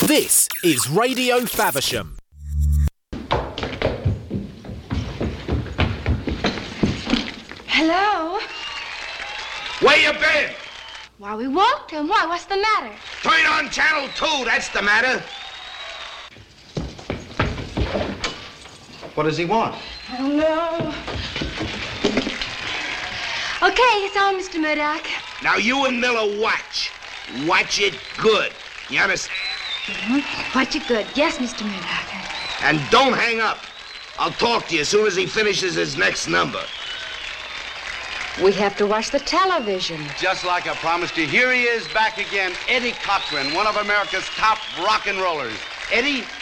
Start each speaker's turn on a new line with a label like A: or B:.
A: This is Radio Faversham.
B: Hello?
C: Where you been?
B: Why, we walked him. Why, what's the matter?
C: Turn on Channel 2, that's the matter.
D: What does he want?
B: I don't know. Okay, it's on, Mr. Murdoch.
C: Now you and Miller watch. Watch it good. You understand?
B: Watch it good. Yes, Mr. Murdoch.
C: And don't hang up. I'll talk to you as soon as he finishes his next number.
B: We have to watch the television.
D: Just like I promised you, here he is back again, Eddie Cochran, one of America's top rock and rollers. Eddie,